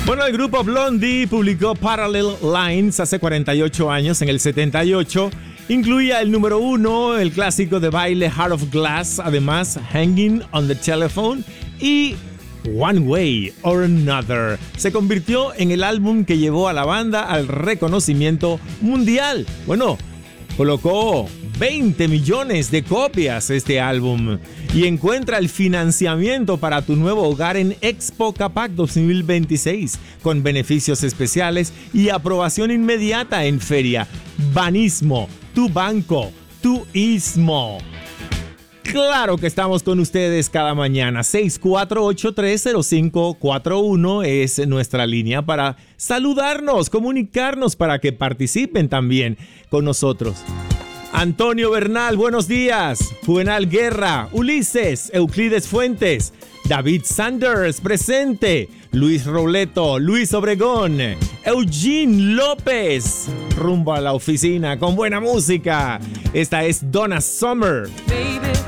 Bueno, el grupo Blondie publicó Parallel Lines hace 48 años, en el 78. Incluía el número 1, el clásico de baile Heart of Glass, además Hanging on the Telephone y One Way or Another. Se convirtió en el álbum que llevó a la banda al reconocimiento mundial. Bueno, colocó 20 millones de copias este álbum y encuentra el financiamiento para tu nuevo hogar en Expo Capac 2026 con beneficios especiales y aprobación inmediata en feria. Banismo, tu banco, tu istmo. Claro que estamos con ustedes cada mañana. 648-30541 es nuestra línea para saludarnos, comunicarnos, para que participen también con nosotros. Antonio Bernal, buenos días. Juvenal Guerra, Ulises, Euclides Fuentes, David Sanders, presente. Luis Robleto, Luis Obregón, Eugene López, rumbo a la oficina con buena música. Esta es Donna Summer. Baby.